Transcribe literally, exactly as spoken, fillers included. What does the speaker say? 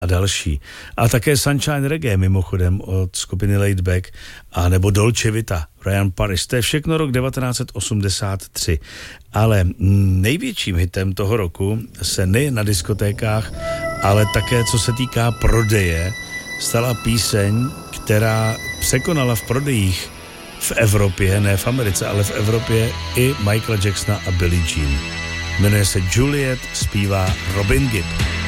a další. A také Sunshine Reggae, mimochodem, od skupiny Laid Back, a nebo Dolce Vita, Ryan Paris. To je všechno rok devatenáct set osmdesát tři. Ale největším hitem toho roku se nejen na diskotékách, ale také, co se týká prodeje, stala píseň, která překonala v prodejích v Evropě, ne v Americe, ale v Evropě i Michaela Jacksona a Billie Jean. Jmenuje se Juliet, zpívá Robin Gibb.